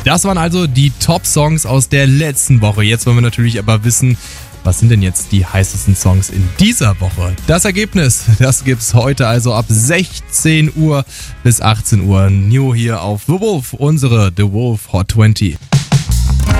Das waren also die Top-Songs aus der letzten Woche. Jetzt wollen wir natürlich aber wissen, was sind denn jetzt die heißesten Songs in dieser Woche? Das Ergebnis, das gibt's heute also ab 16 Uhr bis 18 Uhr. New hier auf The Wolf, unsere The Wolf Hot 20.